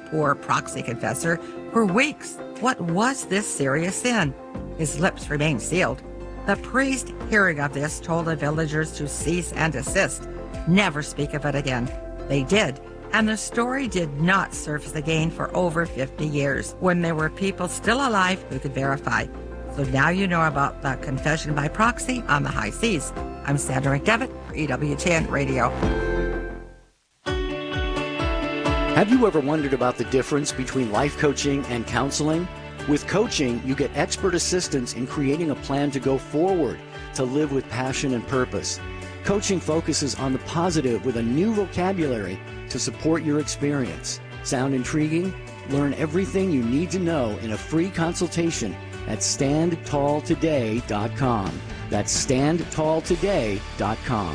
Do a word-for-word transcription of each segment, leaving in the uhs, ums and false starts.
poor proxy confessor for weeks what was this serious sin. His lips remained sealed. The priest, hearing of this, told the villagers to cease and desist, never speak of it again. They did, and the story did not surface again for over fifty years, when there were people still alive who could verify. So now you know about the confession by proxy on the high seas. I'm Sandra McDevitt for E W T N Radio. Have you ever wondered about the difference between life coaching and counseling? With coaching, you get expert assistance in creating a plan to go forward, to live with passion and purpose. Coaching focuses on the positive with a new vocabulary to support your experience. Sound intriguing? Learn everything you need to know in a free consultation at stand tall today dot com. That's stand tall today dot com.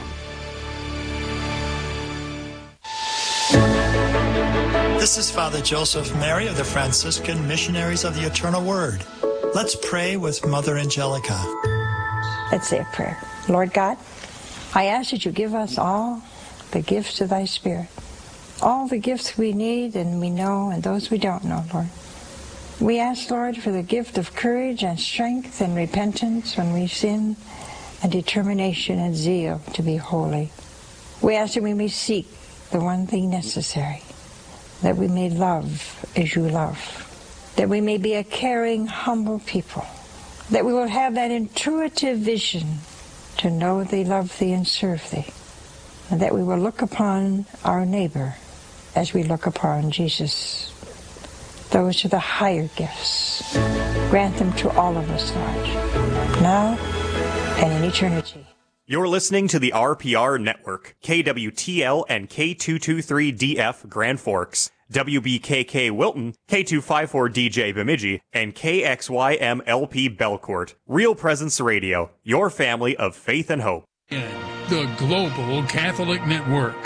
This is Father Joseph Mary of the Franciscan Missionaries of the Eternal Word. Let's pray with Mother Angelica. Let's say a prayer. Lord God, I ask that you give us all the gifts of thy Spirit. All the gifts we need and we know and those we don't know, Lord. We ask, Lord, for the gift of courage and strength and repentance when we sin, and determination and zeal to be holy. We ask that we may seek the one thing necessary, that we may love as you love, that we may be a caring, humble people, that we will have that intuitive vision to know thee, love thee, and serve thee, and that we will look upon our neighbor as we look upon Jesus. Those are the higher gifts. Grant them to all of us, Lord, now and in eternity. You're listening to the R P R Network, K W T L and K two two three D F Grand Forks, W B K K Wilton, K two five four D J Bemidji, and K X Y M L P Belcourt. Real Presence Radio, your family of faith and hope. The Global Catholic Network.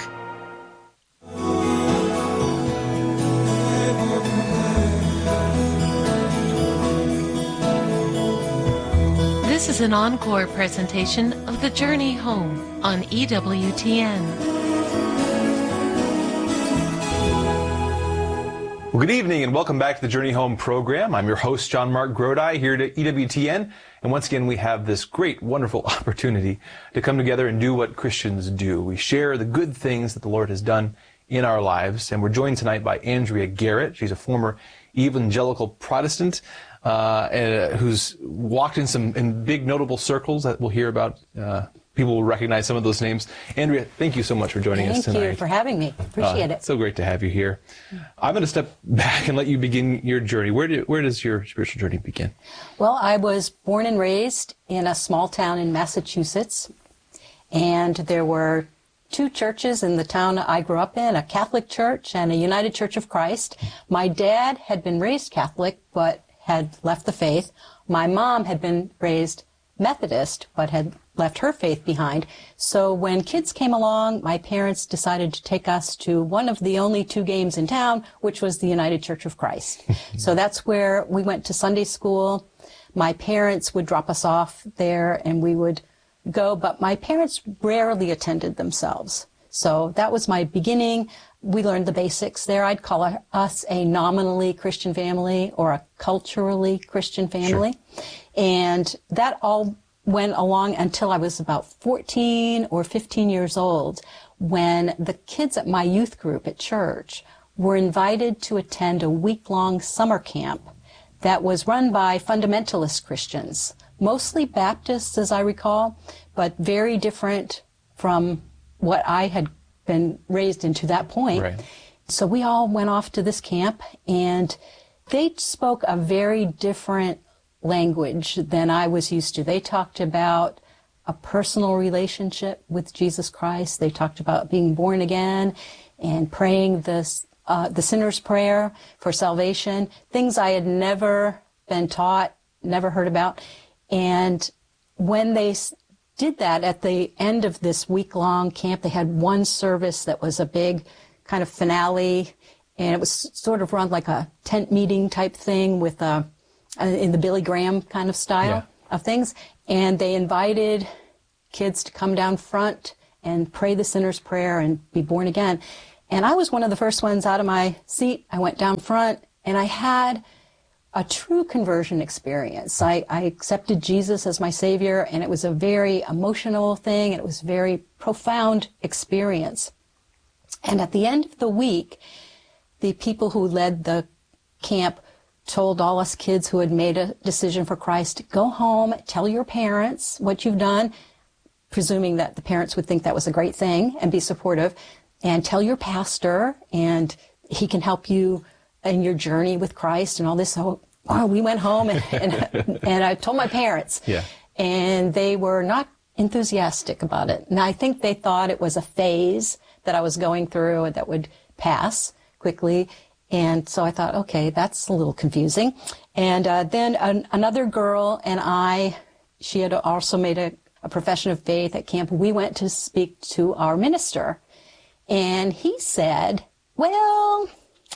This is an encore presentation of The Journey Home on E W T N. Well, good evening and welcome back to the Journey Home program. I'm your host, John Mark Grodi, here at E W T N. And once again, we have this great, wonderful opportunity to come together and do what Christians do. We share the good things that the Lord has done in our lives. And we're joined tonight by Andrea Garrett. She's a former evangelical Protestant uh, who's walked in some in big notable circles that we'll hear about. Uh, people will recognize some of those names. Andrea, thank you so much for joining thank us tonight. Thank you for having me. Appreciate uh, it. So great to have you here. I'm going to step back and let you begin your journey. Where do, where does your spiritual journey begin? Well, I was born and raised in a small town in Massachusetts, and there were two churches in the town I grew up in, a Catholic church and a United Church of Christ. My dad had been raised Catholic, but had left the faith. My mom had been raised Methodist, but had left her faith behind. So when kids came along, my parents decided to take us to one of the only two games in town, which was the United Church of Christ. So that's where we went to Sunday school. My parents would drop us off there and we would go, but my parents rarely attended themselves. So that was my beginning. We learned the basics there. I'd call us a nominally Christian family or a culturally Christian family. Sure. And that all went along until I was about fourteen or fifteen years old, when the kids at my youth group at church were invited to attend a week-long summer camp that was run by fundamentalist Christians, mostly Baptists, as I recall, but very different from what I had been raised into that point. Right. So we all went off to this camp, and they spoke a very different language than I was used to. They talked about a personal relationship with Jesus Christ. They talked about being born again and praying this, uh, the sinner's prayer for salvation, things I had never been taught, never heard about. And when they did that at the end of this week-long camp, they had one service that was a big kind of finale, and it was sort of run like a tent meeting type thing with a in the Billy Graham kind of style yeah. of things. And they invited kids to come down front and pray the sinner's prayer and be born again. And I was one of the first ones out of my seat. I went down front, and I had a true conversion experience. I, I accepted Jesus as my Savior, and it was a very emotional thing, and it was a very profound experience. And at the end of the week, the people who led the camp told all us kids who had made a decision for Christ, go home, tell your parents what you've done, presuming that the parents would think that was a great thing and be supportive, and tell your pastor, and he can help you in your journey with Christ and all this. So oh, we went home, and, and, and I told my parents, yeah. and they were not enthusiastic about it. And I think they thought it was a phase that I was going through and that would pass quickly. And so I thought, okay, that's a little confusing. And uh, then an, another girl and I, she had also made a, a profession of faith at camp. We went to speak to our minister, and he said, well,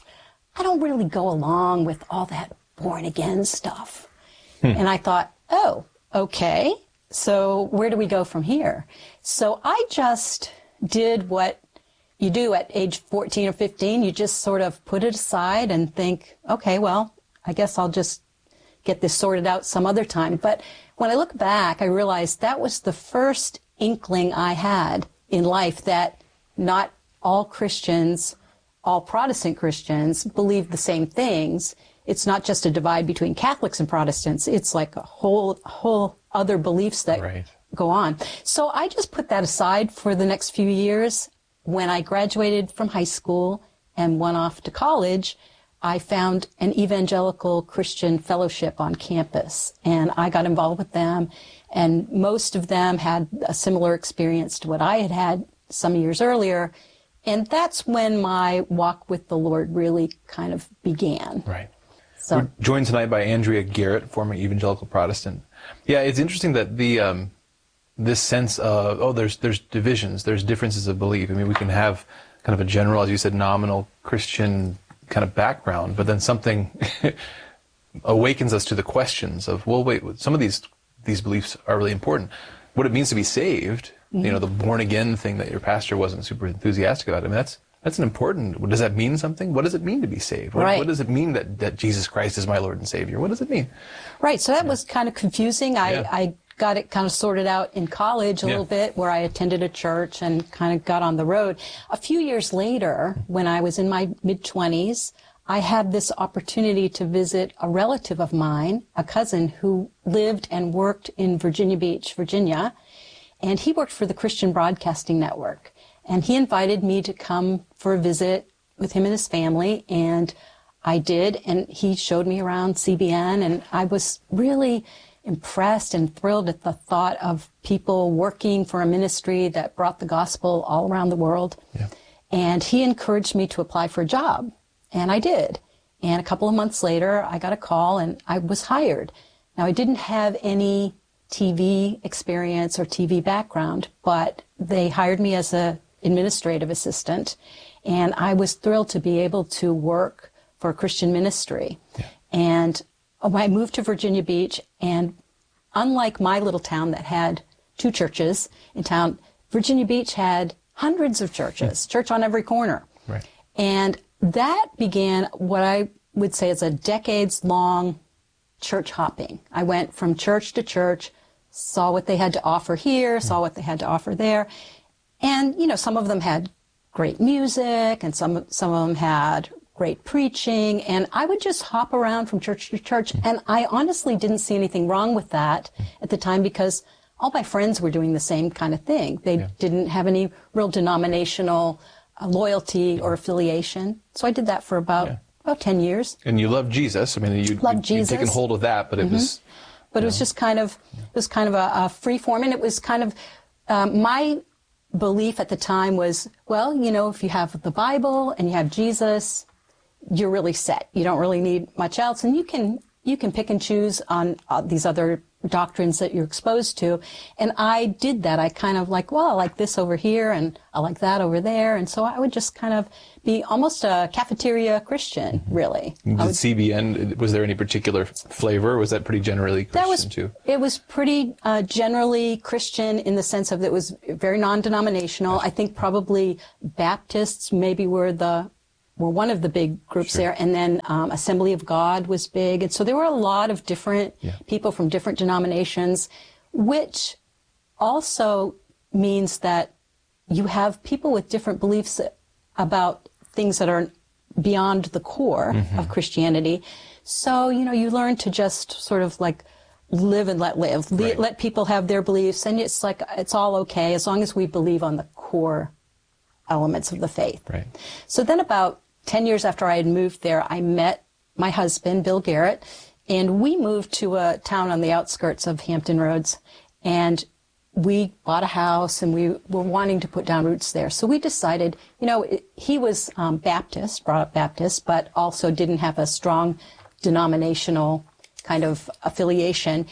I don't really go along with all that born again stuff. Hmm. And I thought, oh, okay. So where do we go from here? So I just did what you do at age fourteen or fifteen. You just sort of put it aside and think, okay, well, I guess I'll just get this sorted out some other time. But when I look back, I realized that was the first inkling I had in life that not all Christians, all Protestant Christians, believe the same things. It's not just a divide between Catholics and Protestants. It's like a whole, whole other beliefs that right. go on. So I just put that aside for the next few years. When I graduated from high school and went off to college, I found an evangelical Christian fellowship on campus, and I got involved with them, and most of them had a similar experience to what I had had some years earlier, and that's when my walk with the Lord really kind of began. Right. So, we're joined tonight by Andrea Garrett, former evangelical Protestant. Yeah, it's interesting that the um, this sense of, oh, there's there's divisions, there's differences of belief. I mean, we can have kind of a general, as you said, nominal Christian kind of background, but then something awakens us to the questions of, well, wait, some of these these beliefs are really important. What it means to be saved, mm-hmm. you know, the born again thing that your pastor wasn't super enthusiastic about. I mean, that's that's an important. Does that mean something? What does it mean to be saved? What, right. what does it mean that, that Jesus Christ is my Lord and Savior? What does it mean? Right. So that yeah. was kind of confusing. I, yeah. I got it kind of sorted out in college a yeah. little bit, where I attended a church and kind of got on the road. A few years later, when I was in my mid-twenties, I had this opportunity to visit a relative of mine, a cousin who lived and worked in Virginia Beach, Virginia, and he worked for the Christian Broadcasting Network. And he invited me to come for a visit with him and his family, and I did, and he showed me around C B N, and I was really impressed and thrilled at the thought of people working for a ministry that brought the gospel all around the world. Yeah. And he encouraged me to apply for a job, and I did. And a couple of months later, I got a call, and I was hired. Now, I didn't have any T V experience or T V background, but they hired me as a administrative assistant, and I was thrilled to be able to work for a Christian ministry. Yeah. And I moved to Virginia Beach, and unlike my little town that had two churches in town, Virginia Beach had hundreds of churches, church on every corner. Right. And that began what I would say is a decades-long church hopping. I went from church to church, saw what they had to offer here, saw what they had to offer there. And, you know, some of them had great music, and some some of them had great preaching, and I would just hop around from church to church, and I honestly didn't see anything wrong with that at the time, because all my friends were doing the same kind of thing. They yeah. didn't have any real denominational uh, loyalty or affiliation. So I did that for about yeah. about ten years. And you loved Jesus. I mean, you, loved you, Jesus. you'd taken hold of that, but it mm-hmm. was... But it was know. just kind of, it was kind of a, a free form, and it was kind of, um, my belief at the time was, well, you know, if you have the Bible and you have Jesus, you're really set. You don't really need much else, and you can you can pick and choose on uh, these other doctrines that you're exposed to. And I did that. I kind of like, well, I like this over here and I like that over there. And so I would just kind of be almost a cafeteria Christian, really. Did would, C B N, was there any particular flavor? Or was that pretty generally Christian that was, too? It was pretty uh, generally Christian in the sense of that it was very non-denominational. I think probably Baptists maybe were the were one of the big groups sure. there, and then um, Assembly of God was big, and so there were a lot of different yeah. people from different denominations, which also means that you have people with different beliefs about things that are beyond the core mm-hmm. of Christianity. So, you know, you learn to just sort of like live and let live, right. let people have their beliefs, and it's like, it's all okay as long as we believe on the core elements of the faith. Right. So then about ten years after I had moved there, I met my husband, Bill Garrett, and we moved to a town on the outskirts of Hampton Roads, and we bought a house, and we were wanting to put down roots there. So we decided, you know, it, he was um, Baptist, brought up Baptist, but also didn't have a strong denominational kind of affiliation.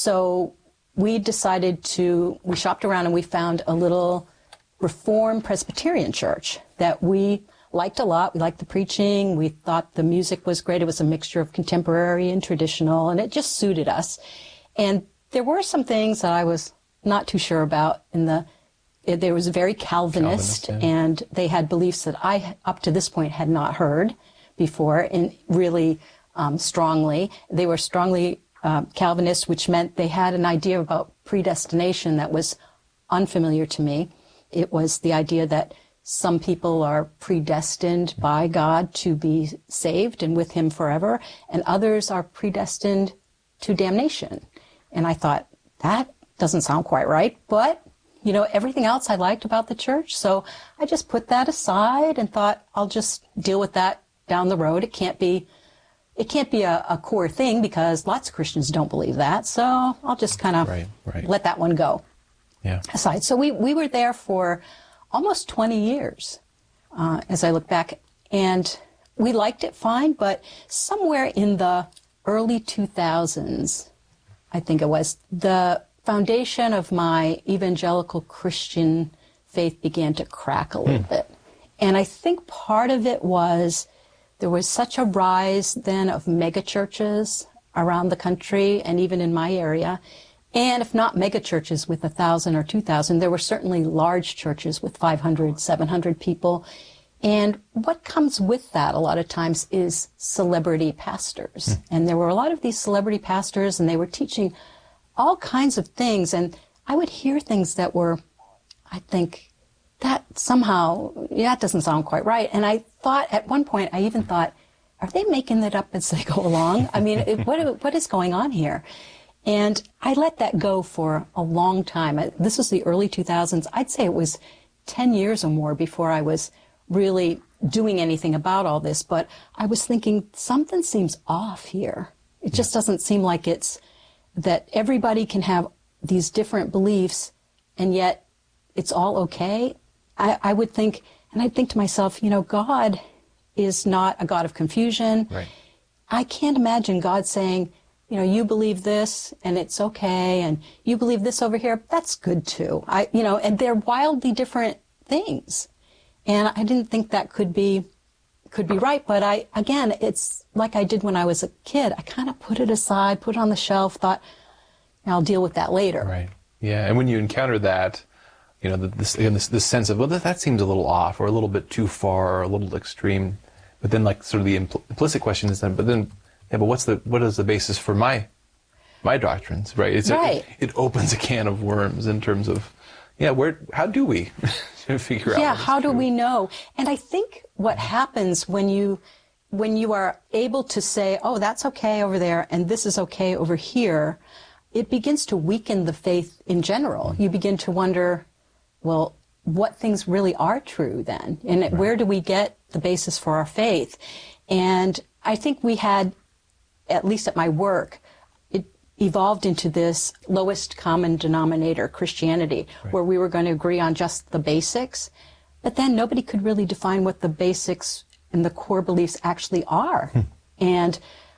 So we decided to, we shopped around and we found a little Reformed Presbyterian church that we liked a lot. We liked the preaching. We thought the music was great. It was a mixture of contemporary and traditional, and it just suited us. And there were some things that I was not too sure about. In the, it, there was very Calvinist, Calvinist yeah. and they had beliefs that I, up to this point, had not heard before, and really um, strongly. They were strongly uh, Calvinist, which meant they had an idea about predestination that was unfamiliar to me. It was the idea that some people are predestined by God to be saved and with him forever, and others are predestined to damnation. And I thought, that doesn't sound quite right, but, you know, everything else I liked about the church, so I just put that aside and thought, I'll just deal with that down the road. It can't be, it can't be a, a core thing because lots of Christians don't believe that, so I'll just kind of right, right. let that one go yeah. aside. So we, we were there for almost twenty years, uh, as I look back, and we liked it fine, but somewhere in the early two thousands, I think it was, the foundation of my evangelical Christian faith began to crack a little hmm. bit. And I think part of it was there was such a rise then of mega churches around the country and even in my area. And if not mega churches with a thousand or two thousand, there were certainly large churches with five hundred, seven hundred people. And what comes with that a lot of times is celebrity pastors. Mm. And there were a lot of these celebrity pastors, and they were teaching all kinds of things. And I would hear things that were, I think, that somehow, yeah, that doesn't sound quite right. And I thought, at one point, I even thought, are they making it up as they go along? I mean, it, what what is going on here? And I let that go for a long time. I, this was the early two thousands. I'd say it was ten years or more before I was really doing anything about all this. But I was thinking, something seems off here. It just doesn't seem like it's that everybody can have these different beliefs, and yet it's all okay. I, I would think, and I'd think to myself, you know, God is not a God of confusion. Right. I can't imagine God saying, you know, you believe this and it's okay, and you believe this over here, that's good too. I, you know, and they're wildly different things. And I didn't think that could be, could be right. But I, again, it's like I did when I was a kid. I kind of put it aside, put it on the shelf, thought, I'll deal with that later. Right. Yeah. And when you encounter that, you know, this, again, this, this sense of, well, that, that seems a little off or a little bit too far or a little extreme. But then, like, sort of the impl- implicit question is then, but then, yeah, but what's the what is the basis for my my doctrines, right? It's right. A, it, it opens a can of worms in terms of, yeah, where how do we figure out? Yeah, how do we know? And I think what happens when you when you are able to say, oh, that's okay over there, and this is okay over here, it begins to weaken the faith in general. You begin to wonder, well, what things really are true then, and right. where do we get the basis for our faith? And I think we had, at least at my work, it evolved into this lowest common denominator Christianity, right. where we were going to agree on just the basics, but then nobody could really define what the basics and the core beliefs actually are. Hmm. And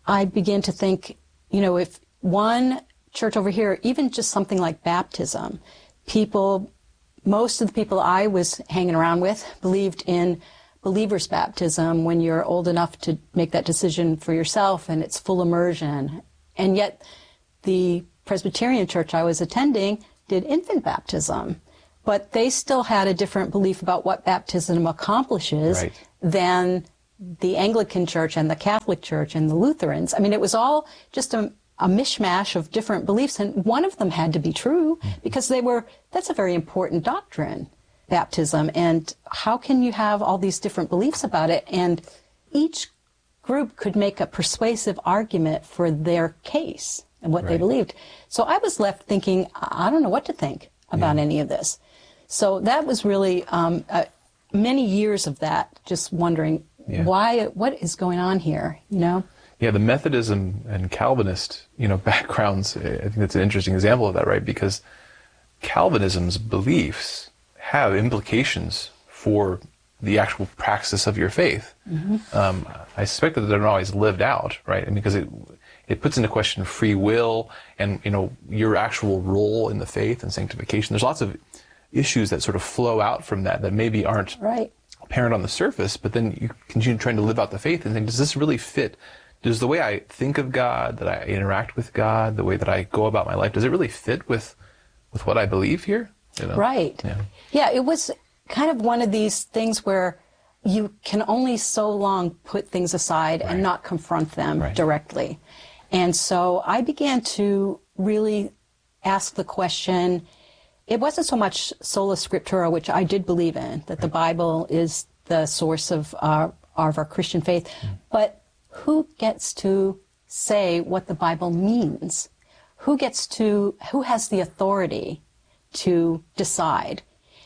I began to think, you know, if one church over here, even just something like baptism, people, most of the people I was hanging around with believed in believer's baptism when you're old enough to make that decision for yourself and it's full immersion. And yet the Presbyterian church I was attending did infant baptism, but they still had a different belief about what baptism accomplishes right. than the Anglican church and the Catholic church and the Lutherans. I mean, it was all just a, a mishmash of different beliefs, and one of them had to be true because they were, that's a very important doctrine, baptism. And how can you have all these different beliefs about it? And each group could make a persuasive argument for their case and what right. they believed. So I was left thinking, I don't know what to think about yeah. any of this. So that was really um, uh, many years of that, just wondering yeah. why, what is going on here, you know? Yeah, the Methodism and Calvinist, you know, backgrounds, I think that's an interesting example of that, right? Because Calvinism's beliefs have implications for the actual praxis of your faith. Mm-hmm. um, I suspect that they're not always lived out, right? I mean, because it it puts into question free will and, you know, your actual role in the faith and sanctification. There's lots of issues that sort of flow out from that that maybe aren't right. apparent on the surface, but then you continue trying to live out the faith and think, does this really fit? Does the way I think of God, that I interact with God, the way that I go about my life, does it really fit with with what I believe here? You know? Right. Yeah. yeah, it was kind of one of these things where you can only so long put things aside right. and not confront them right. directly. And so I began to really ask the question, it wasn't so much sola scriptura, which I did believe in, that right. the Bible is the source of our, of our Christian faith, mm. but who gets to say what the Bible means? Who gets to, who has the authority to decide?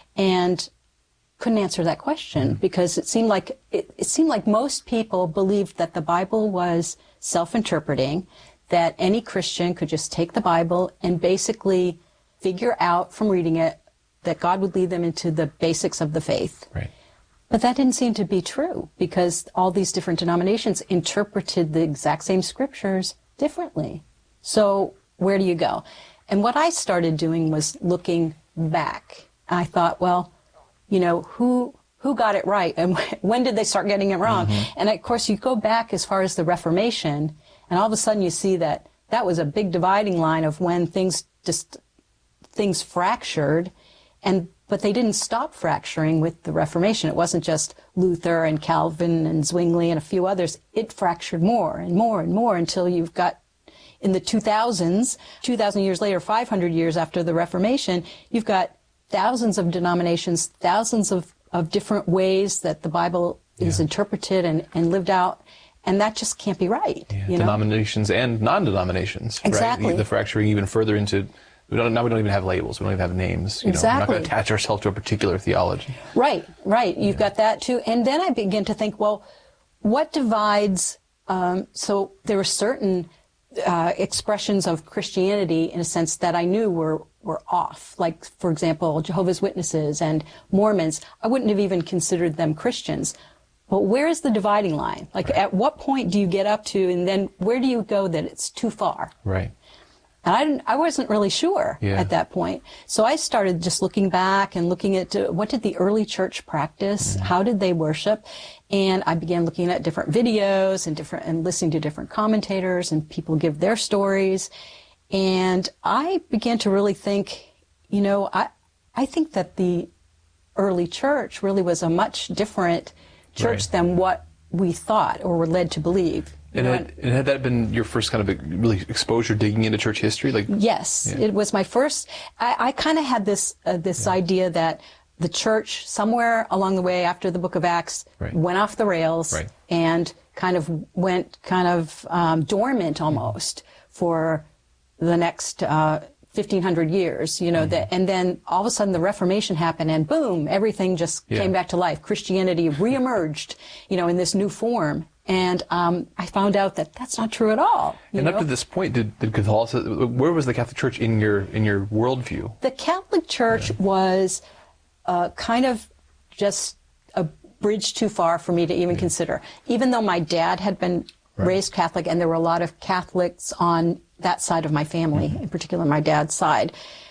And couldn't answer that question mm. because it seemed like it, it seemed like most people believed that the Bible was self-interpreting, that any Christian could just take the Bible and basically figure out from reading it that God would lead them into the basics of the faith. Right. But that didn't seem to be true because all these different denominations interpreted the exact same scriptures differently. So where do you go? And what I started doing was looking back. I thought, well, you know, who who got it right and when did they start getting it wrong? Mm-hmm. And of course, you go back as far as the Reformation, and all of a sudden you see that that was a big dividing line of when things just things fractured, and but they didn't stop fracturing with the Reformation. It wasn't just Luther and Calvin and Zwingli and a few others. It fractured more and more and more until you've got, in the two thousands, two thousand years later, five hundred years after the Reformation, you've got thousands of denominations, thousands of, of different ways that the Bible yeah. is interpreted and, and lived out. And that just can't be right. Yeah. You know? Denominations and non-denominations. Exactly. Right? The, the fracturing even further into, we don't, now we don't even have labels. We don't even have names. You exactly. know, we're not going to attach ourselves to a particular theology. Right, right. You've yeah. got that too. And then I begin to think, well, what divides, um, so there were certain uh, expressions of Christianity, in a sense, that I knew were, were off. Like, for example, Jehovah's Witnesses and Mormons. I wouldn't have even considered them Christians. But where is the dividing line? Like, right. at what point do you get up to, and then where do you go that it's too far? Right. And I, didn't, I wasn't really sure yeah. at that point. So I started just looking back and looking at uh, what did the early church practice? Mm-hmm. How did they worship? And I began looking at different videos and different and listening to different commentators and people give their stories. And I began to really think, you know, I I think that the early church really was a much different church right. than what we thought or were led to believe. And had, and had that been your first kind of really exposure digging into church history? Like, yes, yeah. it was my first. I, I kind of had this uh, this yeah. idea that the church, somewhere along the way after the Book of Acts, right. went off the rails right. and kind of went kind of um, dormant almost mm-hmm. for the next uh, fifteen hundred years. You know, mm-hmm. that, and then all of a sudden the Reformation happened, and boom, everything just yeah. came back to life. Christianity reemerged, you know, in this new form. And um, I found out that that's not true at all. And know? Up to this point, did, did Catholicism, where was the Catholic Church in your in your worldview? The Catholic Church yeah. was uh, kind of just a bridge too far for me to even yeah. consider. Even though my dad had been Right. Raised Catholic, and there were a lot of Catholics on that side of my family, mm-hmm. in particular my dad's side.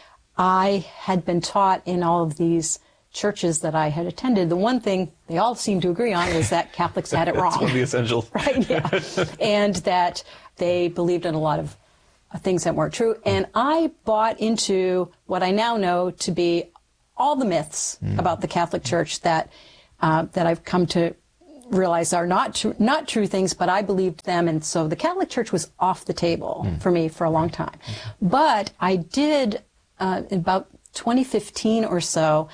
I had been taught in all of these churches that I had attended, the one thing they all seemed to agree on was that Catholics had it wrong. That's one of the essentials. Right, yeah. And that they believed in a lot of things that weren't true. And I bought into what I now know to be all the myths mm. about the Catholic Church that uh, that I've come to realize are not true, not true things, but I believed them. And so the Catholic Church was off the table mm. for me for a long time. But I did, uh, in about twenty fifteen or so,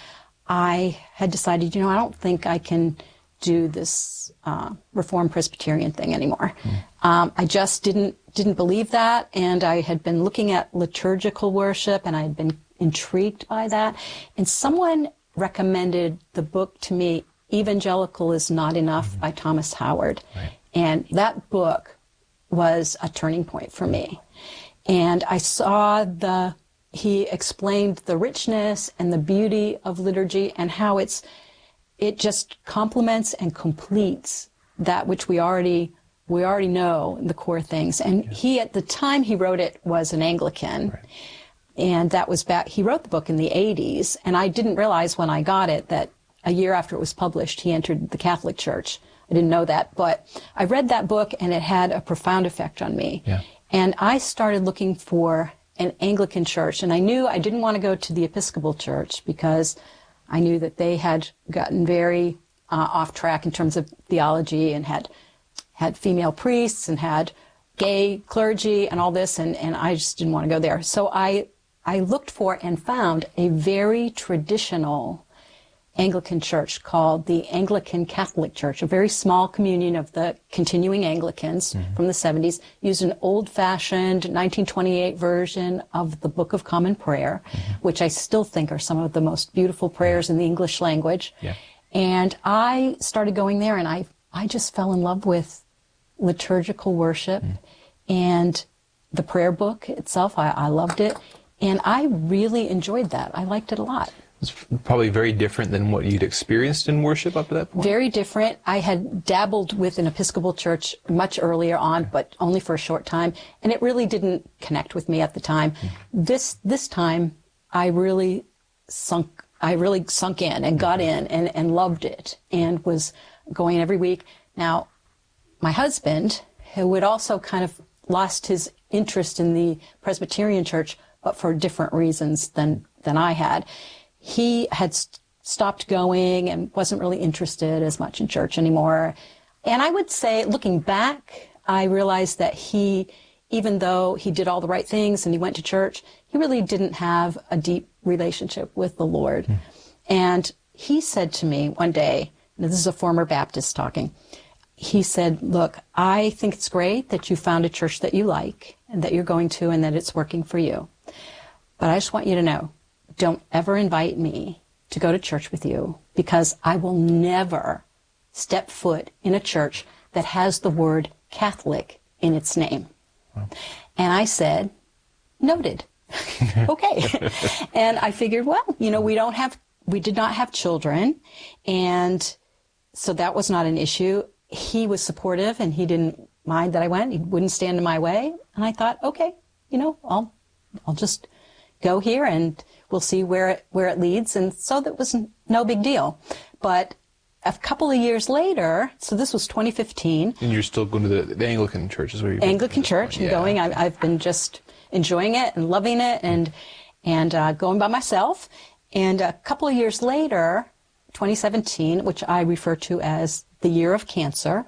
I had decided, you know, I don't think I can do this uh, Reformed Presbyterian thing anymore. Mm. Um, I just didn't didn't believe that, and I had been looking at liturgical worship, and I had been intrigued by that. And someone recommended the book to me, Evangelical is Not Enough, mm-hmm. by Thomas Howard. Right. And that book was a turning point for me. And I saw the, he explained the richness and the beauty of liturgy and how it's, it just complements and completes that which we already, we already know, the core things. And yes. he, at the time he wrote it, was an Anglican. Right. And that was back, he wrote the book in the eighties, and I didn't realize when I got it that a year after it was published, he entered the Catholic Church. I didn't know that, but I read that book and it had a profound effect on me. Yeah. And I started looking for an Anglican church, and I knew I didn't want to go to the Episcopal Church because I knew that they had gotten very uh, off track in terms of theology and had had female priests and had gay clergy and all this, and, and I just didn't want to go there. So I I looked for and found a very traditional Anglican church called the Anglican Catholic Church, a very small communion of the continuing Anglicans mm-hmm. from the seventies, used an old-fashioned nineteen twenty-eight version of the Book of Common Prayer, mm-hmm. which I still think are some of the most beautiful prayers in the English language. Yeah. And I started going there, and I, I just fell in love with liturgical worship mm. and the prayer book itself. I, I loved it, and I really enjoyed that. I liked it a lot. It's probably very different than what you'd experienced in worship up to that point. Very different. I had dabbled with an Episcopal church much earlier on, but only for a short time, and it really didn't connect with me at the time. Mm. This this time, I really sunk. I really sunk in and got in and, and loved it and was going every week. Now, my husband, who had also kind of lost his interest in the Presbyterian church, but for different reasons than than I had. He had st- stopped going and wasn't really interested as much in church anymore. And I would say, looking back, I realized that he, even though he did all the right things and he went to church, he really didn't have a deep relationship with the Lord. Mm. And he said to me one day, now this is a former Baptist talking, he said, look, I think it's great that you found a church that you like and that you're going to and that it's working for you. But I just want you to know, don't ever invite me to go to church with you, because I will never step foot in a church that has the word Catholic in its name. Wow. And I said, noted. Okay. And I figured, well, you know, we don't have, we did not have children, and so that was not an issue. He was supportive, and he didn't mind that I went. He wouldn't stand in my way. And I thought, okay, you know, I'll, I'll just go here and we'll see where it, where it leads. And so that was no big deal. But a couple of years later, so this was twenty fifteen. And you're still going to the, the Anglican church is where you're Anglican church. I'm yeah. going. I, I've been just enjoying it and loving it and, and uh, going by myself. And a couple of years later, twenty seventeen, which I refer to as the year of cancer,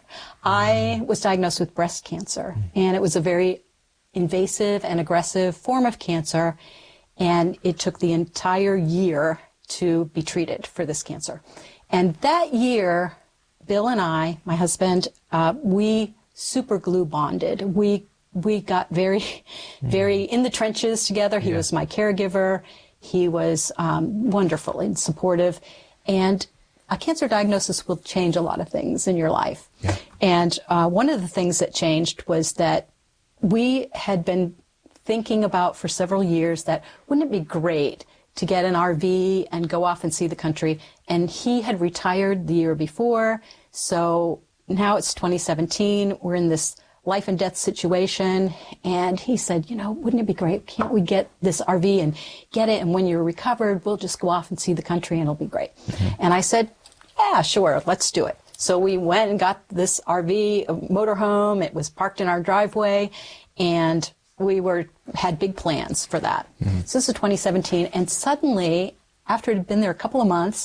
I was diagnosed with breast cancer. And it was a very invasive and aggressive form of cancer. And it took the entire year to be treated for this cancer. And that year, Bill and I, my husband, uh, we super glue bonded. We we got very, very in the trenches together. He yeah. was my caregiver. He was um, wonderful and supportive. And a cancer diagnosis will change a lot of things in your life. Yeah. And uh, one of the things that changed was that we had been thinking about for several years that wouldn't it be great to get an R V and go off and see the country. And he had retired the year before, so now it's twenty seventeen. We're in this life and death situation. And he said, you know, wouldn't it be great? Can't we get this R V and get it? And when you're recovered, we'll just go off and see the country and it'll be great. Mm-hmm. And I said, yeah, sure, let's do it. So we went and got this R V, a motorhome. It was parked in our driveway, and we were had big plans for that. Mm-hmm. So this is twenty seventeen, and suddenly, after it had been there a couple of months,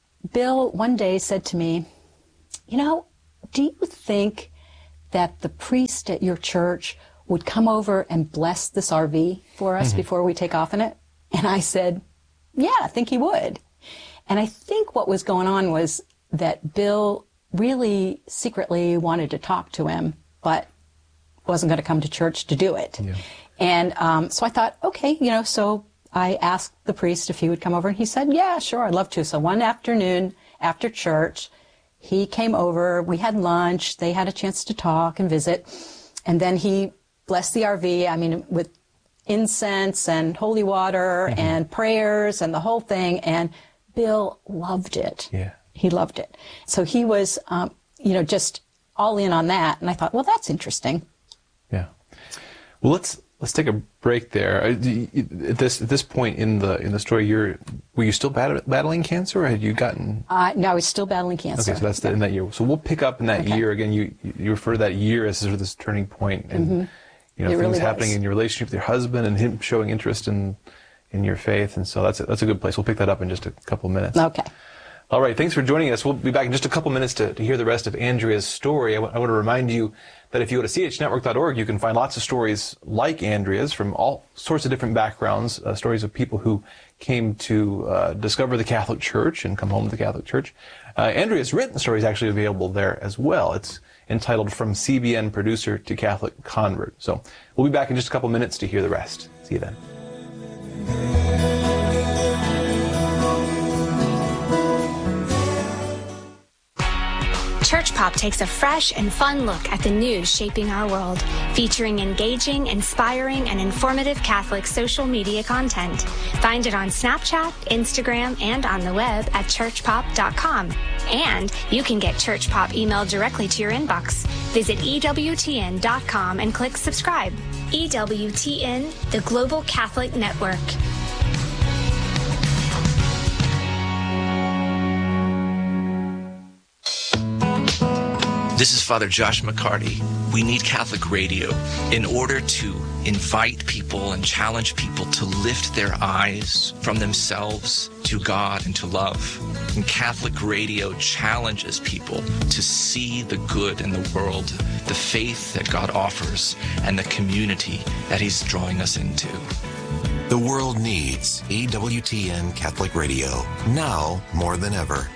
Bill one day said to me, you know, do you think that the priest at your church would come over and bless this R V for us mm-hmm. before we take off in it? And I said, yeah, I think he would. And I think what was going on was that Bill really secretly wanted to talk to him, but wasn't going to come to church to do it. Yeah. And um, so I thought, okay, you know, so I asked the priest if he would come over, and he said, yeah, sure, I'd love to. So one afternoon after church, he came over, we had lunch, they had a chance to talk and visit, and then he blessed the R V, I mean, with incense and holy water mm-hmm. and prayers and the whole thing, and Bill loved it. Yeah. He loved it. So he was, um, you know, just all in on that. And I thought, well, that's interesting. Yeah. Well, let's let's take a break there. At this at this point in the in the story, you're were you still bat- battling cancer, or had you gotten? Uh, no, I was still battling cancer. Okay, so that's the, in that year. So we'll pick up in that okay. year again. You you refer to that year as sort of this turning point, and mm-hmm. you know, it things really happening was. in your relationship with your husband, and him showing interest in in your faith, and so that's a, that's a good place. We'll pick that up in just a couple of minutes. Okay. All right, thanks for joining us. We'll be back in just a couple minutes to, to hear the rest of Andrea's story. I, w- I want to remind you that if you go to c h network dot org, you can find lots of stories like Andrea's from all sorts of different backgrounds, uh, stories of people who came to uh, discover the Catholic Church and come home to the Catholic Church. Uh, Andrea's written story is actually available there as well. It's entitled From C B N Producer to Catholic Convert. So we'll be back in just a couple minutes to hear the rest. See you then. Church Pop takes a fresh and fun look at the news shaping our world, featuring engaging, inspiring, and informative Catholic social media content. Find it on Snapchat, Instagram, and on the web at church pop dot com. And you can get Church Pop emailed directly to your inbox. Visit E W T N dot com and click subscribe. E W T N, the Global Catholic Network. This is Father Josh McCarty. We need Catholic radio in order to invite people and challenge people to lift their eyes from themselves to God and to love. And Catholic radio challenges people to see the good in the world, the faith that God offers, and the community that He's drawing us into. The world needs E W T N Catholic Radio, now more than ever.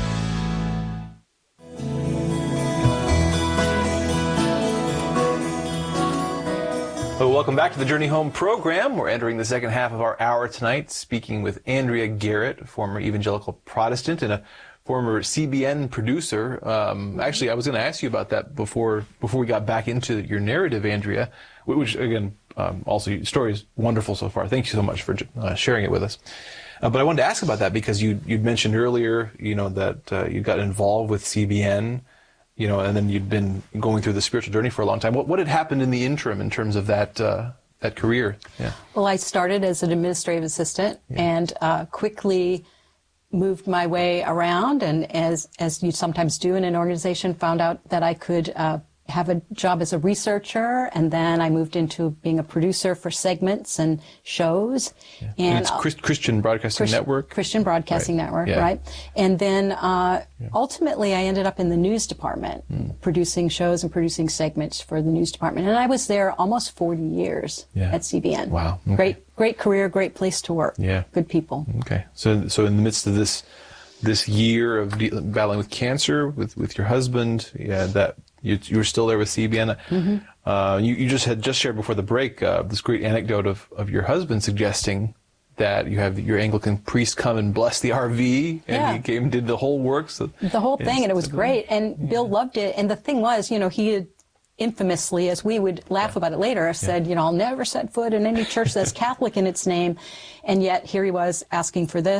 Well, welcome back to the Journey Home program. We're entering the second half of our hour tonight, speaking with Andrea Garrett, former evangelical Protestant and a former C B N producer. Um, actually, I was going to ask you about that before before we got back into your narrative, Andrea, which, again, um, also your story is wonderful so far. Thank you so much for uh, sharing it with us. Uh, but I wanted to ask about that because you you'd mentioned earlier, you know, that uh, you got involved with C B N. You know, and then you'd been going through the spiritual journey for a long time. What what had happened in the interim in terms of that uh, that career? Yeah. Well, I started as an administrative assistant yeah. and uh, quickly moved my way around, and as as you sometimes do in an organization, found out that I could uh, have a job as a researcher, and then I moved into being a producer for segments and shows. Yeah. And, and it's Christ, Christian Broadcasting Christ, Network? Christian Broadcasting right. Network, yeah. right? And then uh, yeah. ultimately I ended up in the news department, mm. producing shows and producing segments for the news department. And I was there almost forty years yeah. at C B N. Wow. Okay. Great, great career, great place to work. Yeah. Good people. Okay. So, so in the midst of this this year of de- battling with cancer with, with your husband, yeah, that you, you were still there with C B N. Mm-hmm. Uh, you, you just had just shared before the break uh, this great anecdote of, of your husband suggesting that you have your Anglican priest come and bless the R V, and yeah. he came and did the whole works. So, the whole thing, and it was great. And yeah. Bill loved it. And the thing was, you know, he had infamously, as we would laugh yeah. about it later, said, yeah. you know, I'll never set foot in any church that's Catholic in its name. And yet here he was asking for this.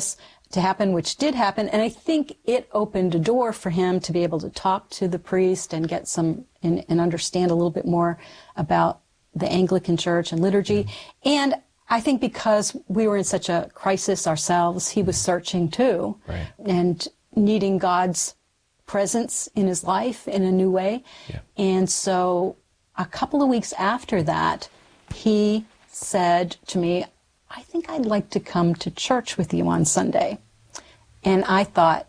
to happen, which did happen. And I think it opened a door for him to be able to talk to the priest and get some, and, and understand a little bit more about the Anglican Church and liturgy. Mm-hmm. And I think because we were in such a crisis ourselves, he was searching too, right. and needing God's presence in his life in a new way. Yeah. And so a couple of weeks after that, he said to me, I think I'd like to come to church with you on Sunday. And I thought,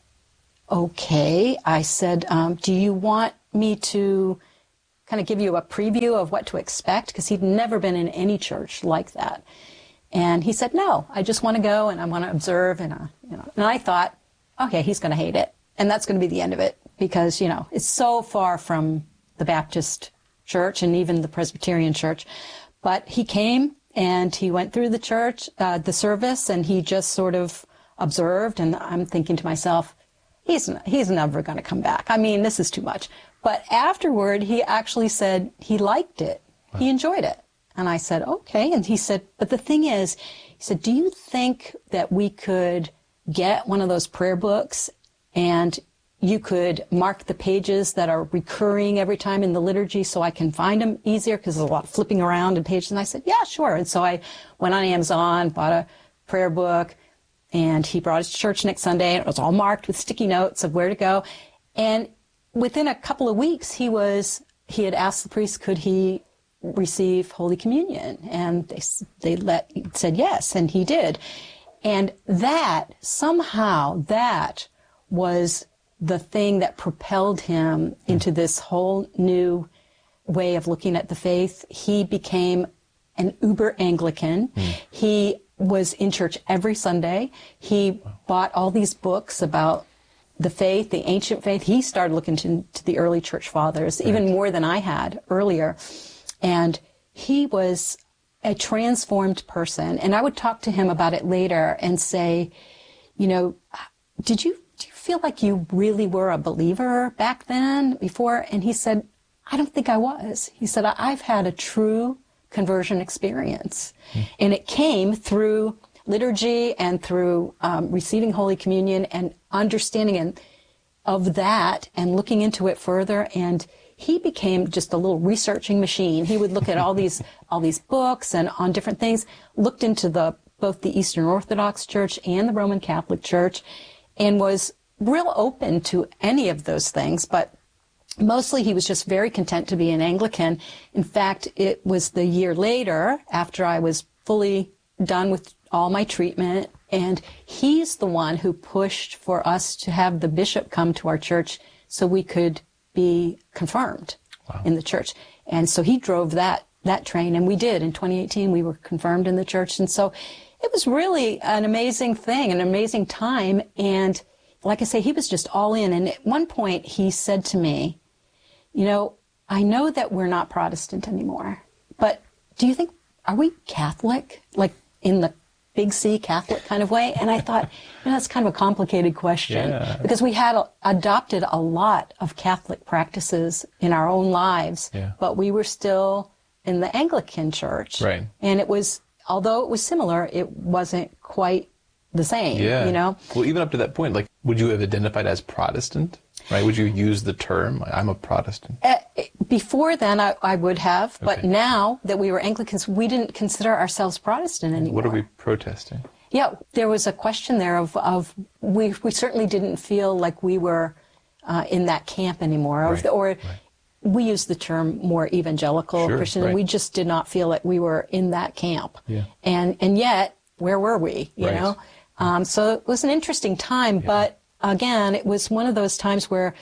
okay. I said, um, do you want me to kind of give you a preview of what to expect? Because he'd never been in any church like that. And he said, no, I just want to go and I want to observe. And, uh, you know, and I thought, okay, he's going to hate it. And that's going to be the end of it. Because, you know, it's so far from the Baptist church and even the Presbyterian church. But he came and he went through the church, uh, the service, and he just sort of observed. And I'm thinking to myself, he's, he's never going to come back. I mean, this is too much. But afterward, he actually said he liked it. Wow. He enjoyed it. And I said, okay. And he said, but the thing is, he said, do you think that we could get one of those prayer books and you could mark the pages that are recurring every time in the liturgy so I can find them easier, because there's a lot of flipping around in pages. And I said, yeah, sure. And so I went on Amazon, bought a prayer book, and he brought it to church next Sunday, and it was all marked with sticky notes of where to go. And within a couple of weeks, he was, he had asked the priest, could he receive Holy Communion? And they, they let, said yes, and he did. And that, somehow, that was the thing that propelled him into this whole new way of looking at the faith. He became an uber Anglican. Mm. He was in church every Sunday. He wow. bought all these books about the faith, the ancient faith. He started looking to, to the early church fathers, right. even more than I had earlier. And he was a transformed person. And I would talk to him about it later and say, you know, did you do you feel like you really were a believer back then, before? And he said, I don't think I was. He said, I've had a true conversion experience. Mm. And it came through liturgy and through um, receiving Holy Communion and understanding and, of that and looking into it further. And he became just a little researching machine. He would look at all these all these books and on different things, looked into the both the Eastern Orthodox Church and the Roman Catholic Church, and was real open to any of those things. But mostly he was just very content to be an Anglican. In fact, it was the year later, after I was fully done with all my treatment, and he's the one who pushed for us to have the bishop come to our church so we could be confirmed wow. in the church. And so he drove that that train, and we did. In twenty eighteen, we were confirmed in the church. And so it was really an amazing thing, an amazing time. And like I say, he was just all in. And at one point he said to me, you know, I know that we're not Protestant anymore, but do you think, are we Catholic? Like in the big C Catholic kind of way? And I thought, you know, that's kind of a complicated question yeah. because we had a, adopted a lot of Catholic practices in our own lives, yeah. but we were still in the Anglican Church. Right. And it was, although it was similar, it wasn't quite the same, yeah. you know? Well, even up to that point, like, would you have identified as Protestant? Right? Would you use the term, I'm a Protestant? Uh, before then, I, I would have, but okay. now that we were Anglicans, we didn't consider ourselves Protestant anymore. What are we protesting? Yeah, there was a question there of, of we, we certainly didn't feel like we were uh, in that camp anymore, right. or, or right. we used the term more evangelical sure, Christian, right. and we just did not feel like we were in that camp. Yeah. And, and yet, where were we, you right. know? Um, so it was an interesting time, yeah. but again, it was one of those times where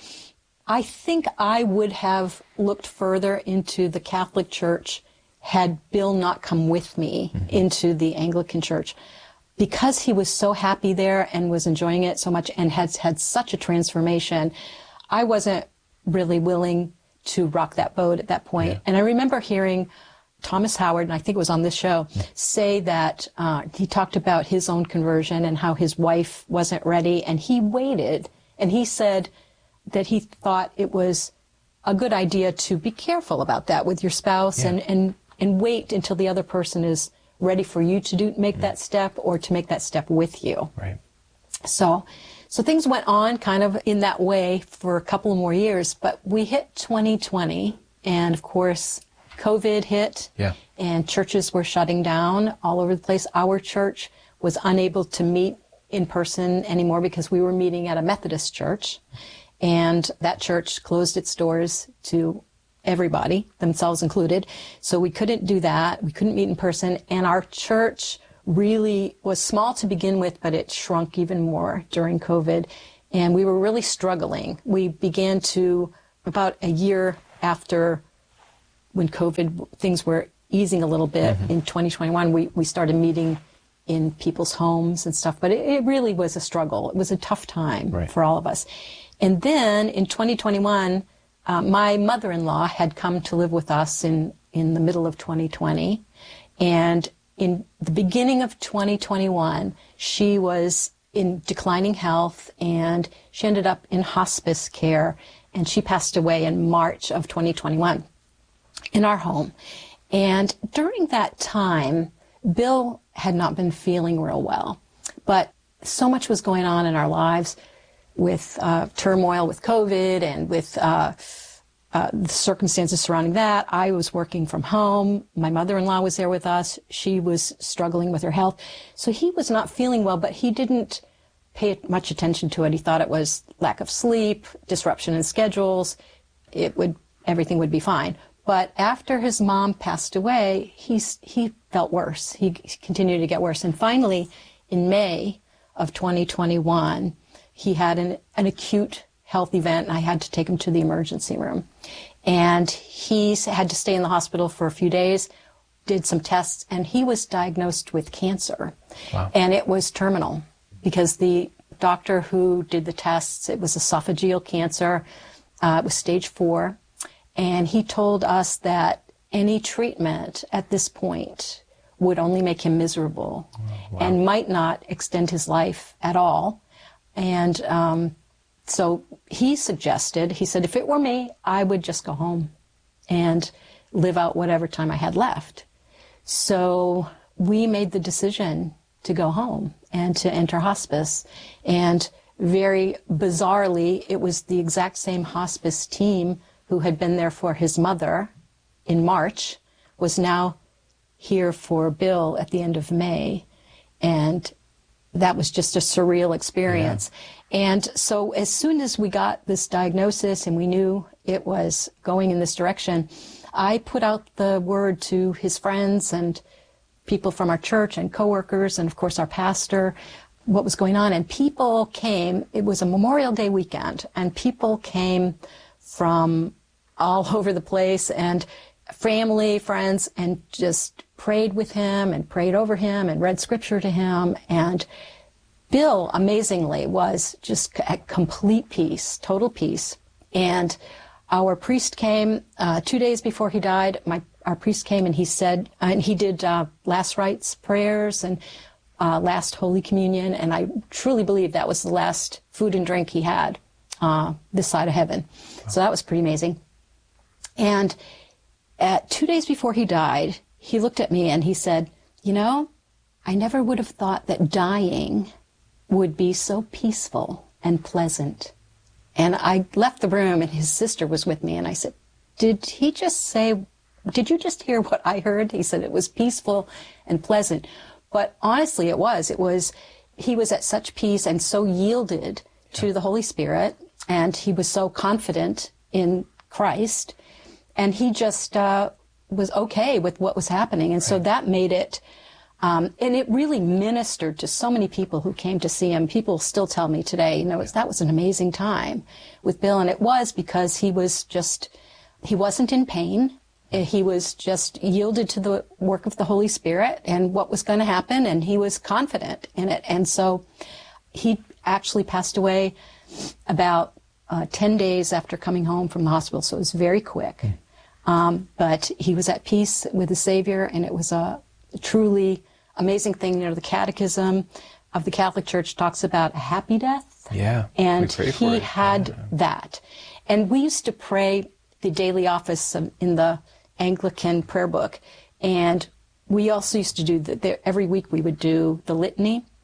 I think I would have looked further into the Catholic Church had Bill not come with me mm-hmm. into the Anglican Church, because he was so happy there and was enjoying it so much and had had such a transformation. I wasn't really willing to rock that boat at that point. Yeah. And I remember hearing Thomas Howard, and I think it was on this show, say that uh, he talked about his own conversion and how his wife wasn't ready, and he waited, and he said that he thought it was a good idea to be careful about that with your spouse yeah. and, and, and wait until the other person is ready for you to do make mm. that step or to make that step with you. Right. So, so things went on kind of in that way for a couple more years, but we hit twenty twenty, and of course, COVID hit, yeah. and churches were shutting down all over the place. Our church was unable to meet in person anymore because we were meeting at a Methodist church, and that church closed its doors to everybody, themselves included. So we couldn't do that. We couldn't meet in person, and our church really was small to begin with, but it shrunk even more during COVID, and we were really struggling. We began to, about a year after when COVID, things were easing a little bit mm-hmm. in twenty twenty-one, we, we started meeting in people's homes and stuff, but it, it really was a struggle. It was a tough time right. for all of us. And then in twenty twenty-one, uh, my mother-in-law had come to live with us in, in the middle of twenty twenty, and in the beginning of twenty twenty-one, she was in declining health, and she ended up in hospice care, and she passed away in March of twenty twenty-one in our home. And during that time, Bill had not been feeling real well, but so much was going on in our lives with uh, turmoil with COVID and with uh, Uh, the circumstances surrounding that. I was working from home. My mother-in-law was there with us. She was struggling with her health. So he was not feeling well, but he didn't pay much attention to it. He thought it was lack of sleep, disruption in schedules. It would, everything would be fine. But after his mom passed away, he's, he felt worse. He continued to get worse. And finally, in May of twenty twenty-one, he had an, an acute health event, and I had to take him to the emergency room. And he had to stay in the hospital for a few days, did some tests, and he was diagnosed with cancer. Wow. And it was terminal because the doctor who did the tests, it was esophageal cancer. Uh, it was stage four. And he told us that any treatment at this point would only make him miserable oh, wow. and might not extend his life at all. And um, So he suggested, he said, if it were me, I would just go home and live out whatever time I had left. So we made the decision to go home and to enter hospice. And very bizarrely, it was the exact same hospice team who had been there for his mother in March, was now here for Bill at the end of May. And that was just a surreal experience. Yeah. And so as soon as we got this diagnosis and we knew it was going in this direction, I put out the word to his friends and people from our church and coworkers and, of course, our pastor, what was going on. And people came, it was a Memorial Day weekend, and people came from all over the place, and family, friends, and just prayed with him and prayed over him and read scripture to him. And Bill, amazingly, was just at complete peace, total peace. And our priest came uh, two days before he died. My our priest came and he said, uh, and he did uh, last rites prayers and uh, last Holy Communion. And I truly believe that was the last food and drink he had uh, this side of heaven. Wow. So that was pretty amazing. And at two days before he died, he looked at me and he said, you know, I never would have thought that dying would be so peaceful and pleasant. And I left the room and his sister was with me, and I said, did he just say, did you just hear what I heard? He said it was peaceful and pleasant. But honestly, it was. It was, he was at such peace and so yielded to yeah. the Holy Spirit, and he was so confident in Christ, and he just uh, was okay with what was happening. And right. so that made it Um, and it really ministered to so many people who came to see him. People still tell me today, you know, that was an amazing time with Bill. And it was because he was just, he wasn't in pain. He was just yielded to the work of the Holy Spirit and what was going to happen. And he was confident in it. And so he actually passed away about uh, ten days after coming home from the hospital. So it was very quick. Mm. Um, but he was at peace with the Savior, and it was a truly amazing thing. You know, the Catechism of the Catholic Church talks about a happy death. Yeah. And he had yeah. that. And we used to pray the daily office in the Anglican prayer book. And we also used to do, the, the, every week we would do the litany.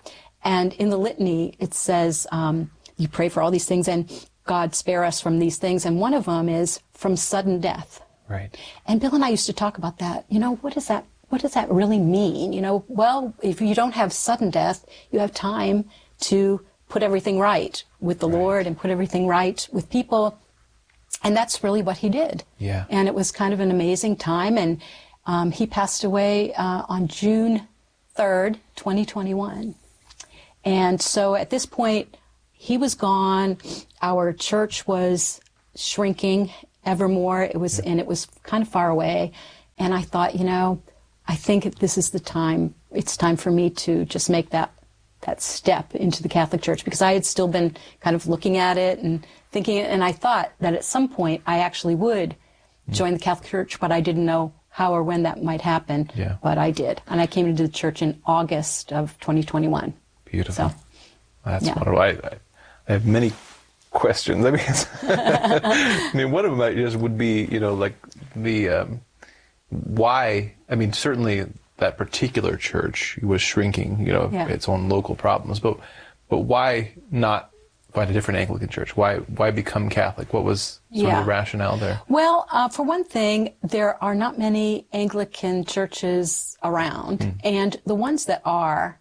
And in the litany, it says, um, you pray for all these things, and God spare us from these things. And one of them is from sudden death. Right. And Bill and I used to talk about that. You know, what does that, what does that really mean? You know, well, if you don't have sudden death, you have time to put everything right with the right. Lord and put everything right with people. And that's really what he did. Yeah. And it was kind of an amazing time. And um, he passed away uh, on June third, twenty twenty-one. And so at this point, he was gone. Our church was shrinking ever more. It was, yeah. and it was kind of far away. And I thought, you know, I think this is the time. It's time for me to just make that that step into the Catholic Church, because I had still been kind of looking at it and thinking, and I thought that at some point I actually would join the Catholic Church, but I didn't know how or when that might happen. Yeah. But I did, and I came into the church in August of twenty twenty-one. Beautiful. So, That's yeah. wonderful. I, I have many questions. I mean, I mean, one of them I just would be, you know, like the um, why. I mean, certainly that particular church was shrinking, you know, yeah. its own local problems. But but why not find a different Anglican church? Why why become Catholic? What was sort yeah. of the rationale there? Well, uh, for one thing, there are not many Anglican churches around, mm. and the ones that are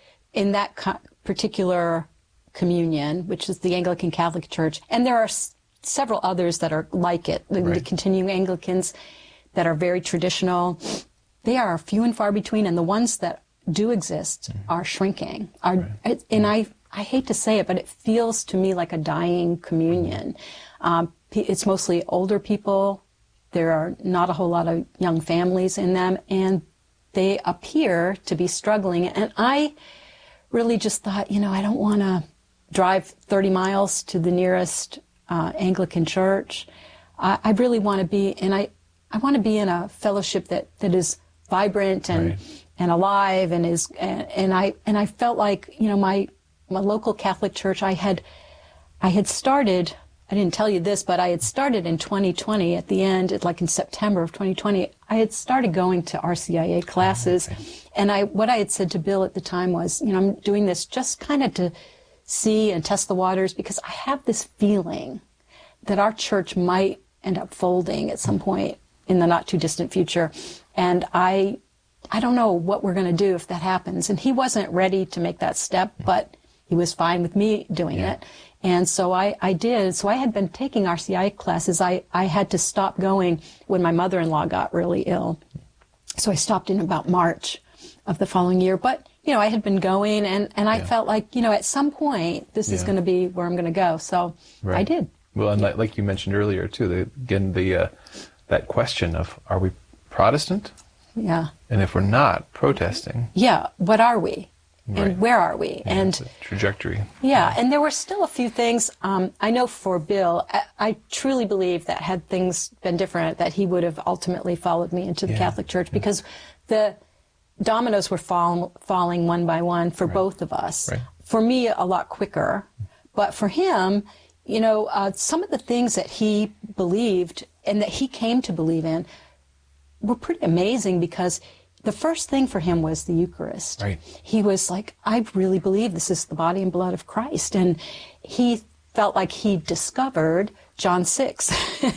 in that co- particular communion, which is the Anglican Catholic Church, and there are s- several others that are like it, the, right. the continuing Anglicans that are very traditional. They are few and far between, and the ones that do exist mm-hmm. are shrinking. Are, right. And I, I hate to say it, but it feels to me like a dying communion. Um, it's mostly older people. There are not a whole lot of young families in them, and they appear to be struggling. And I really just thought, you know, I don't want to drive thirty miles to the nearest uh, Anglican church. I, I really want to be, and I, I want to be in a fellowship that, that is vibrant and right. and alive, and is and, and I and I felt like, you know, my my local Catholic church, I had I had started. I didn't tell you this, but I had started in twenty twenty at the end, like in September of twenty twenty. I had started going to R C I A classes, oh, okay. and I what I had said to Bill at the time was, you know, I'm doing this just kind of to see and test the waters, because I have this feeling that our church might end up folding at some point in the not too distant future. And I, I don't know what we're going to do if that happens. And he wasn't ready to make that step, but he was fine with me doing yeah. it. And so I, I did. So I had been taking R C I A classes. I, I had to stop going when my mother-in-law got really ill. So I stopped in about March of the following year. But, you know, I had been going, and, and I yeah. felt like, you know, at some point, this yeah. is going to be where I'm going to go. So right. I did. Well, and like, like you mentioned earlier, too, the, again, the uh, that question of, are we Protestant? Yeah. And if we're not protesting, yeah, what are we? right. And where are we? Yeah, and the trajectory. Yeah, and there were still a few things. Um, I know for Bill, I, I truly believe that had things been different, that he would have ultimately followed me into the yeah. Catholic Church, yeah. because the dominoes were fall, falling one by one for right. both of us. Right. For me, a lot quicker, but for him, you know, uh, some of the things that he believed and that he came to believe in were pretty amazing, because the first thing for him was the Eucharist. Right. He was like, I really believe this is the body and blood of Christ. And he felt like he discovered John six.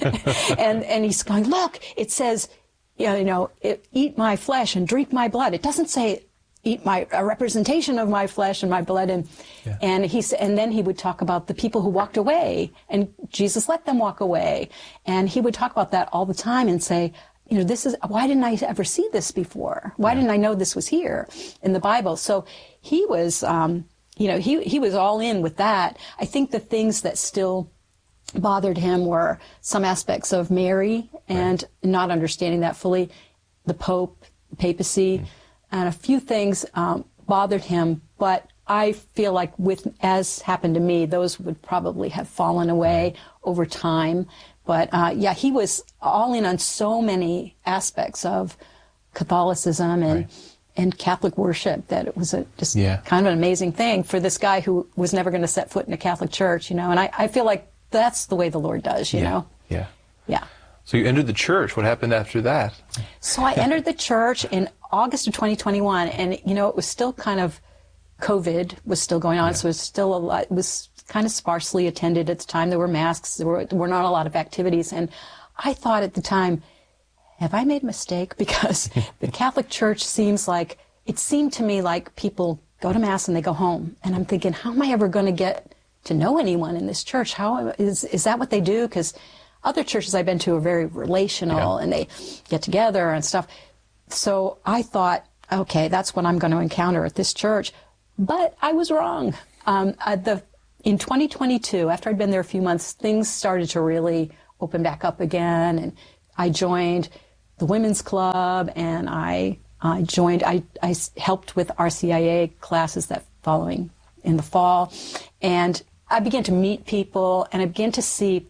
and and he's going, look, it says, you know, it, eat my flesh and drink my blood. It doesn't say eat my a representation of my flesh and my blood. And yeah. and he and then he would talk about the people who walked away, and Jesus let them walk away. And he would talk about that all the time and say, you know, this is, why didn't I ever see this before? Why yeah. didn't I know this was here in the Bible? So he was, um, you know, he he was all in with that. I think the things that still bothered him were some aspects of Mary and right. not understanding that fully, the Pope, the papacy, mm. and a few things um, bothered him. But I feel like, with as happened to me, those would probably have fallen away right. over time. But uh, yeah, he was all in on so many aspects of Catholicism and right. and Catholic worship that it was a, just yeah. kind of an amazing thing for this guy who was never going to set foot in a Catholic church, you know. And I, I feel like that's the way the Lord does, you yeah. know. Yeah. Yeah. So you entered the church. What happened after that? So I entered the church in August of twenty twenty-one, and you know, it was still kind of COVID was still going on, yeah. so it was still a lot, it was kind of sparsely attended at the time. There were masks, there were, there were not a lot of activities. And I thought at the time, have I made a mistake? Because the Catholic Church seems like, it seemed to me like people go to Mass and they go home. And I'm thinking, how am I ever going to get to know anyone in this church? How is, is that what they do? Because other churches I've been to are very relational, yeah. and they get together and stuff. So I thought, okay, that's what I'm going to encounter at this church. But I was wrong. Um, uh, the, in twenty twenty-two, after I'd been there a few months, things started to really open back up again. And I joined the women's club, and I, I joined, I, I helped with R C I A classes that following in the fall. And I began to meet people, and I began to see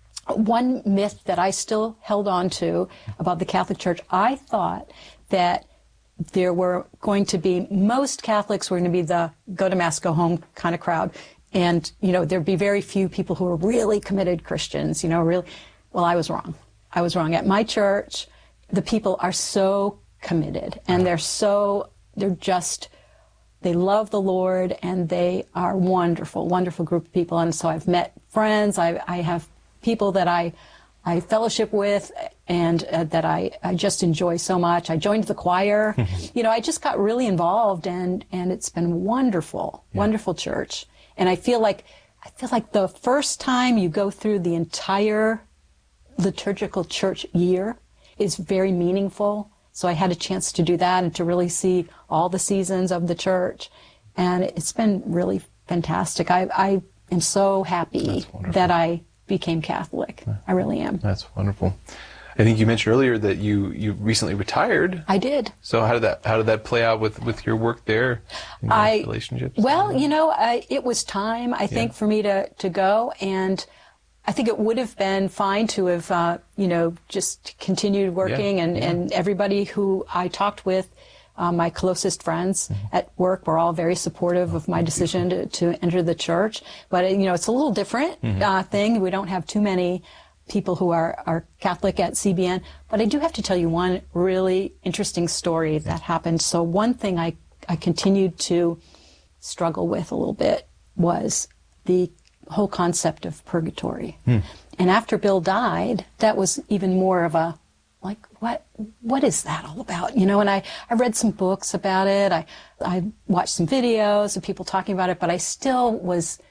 one myth that I still held on to about the Catholic Church. I thought that there were going to be, most Catholics were going to be the go to Mass, go home kind of crowd. And, you know, there'd be very few people who were really committed Christians, you know, really. Well, I was wrong. I was wrong. At my church, the people are so committed, and they're so, they're just, they love the Lord, and they are wonderful, wonderful group of people. And so I've met friends. I, I have people that I, I fellowship with, and uh, that I, I just enjoy so much. I joined the choir. You know, I just got really involved, and, and it's been wonderful, yeah. wonderful church. And I feel like, I feel like the first time you go through the entire liturgical church year is very meaningful. So I had a chance to do that and to really see all the seasons of the church. And it's been really fantastic. I, I am so happy that I became Catholic. I really am. That's wonderful. I think you mentioned earlier that you, you recently retired. I did. So how did that how did that play out with, with your work there, and your I, relationships? Well, you know, I, it was time, I think, yeah. for me to, to go. And I think it would have been fine to have, uh, you know, just continued working. Yeah, and, yeah. and everybody who I talked with, uh, my closest friends mm-hmm. at work, were all very supportive oh, of my decision to, to enter the church. But, you know, it's a little different mm-hmm. uh, thing. We don't have too many people who are, are Catholic at C B N. But I do have to tell you one really interesting story that yeah. happened. So one thing I, I continued to struggle with a little bit was the whole concept of purgatory. Hmm. And after Bill died, that was even more of a, like, what what is that all about? You know, and I, I read some books about it. I, I watched some videos of people talking about it, but I still was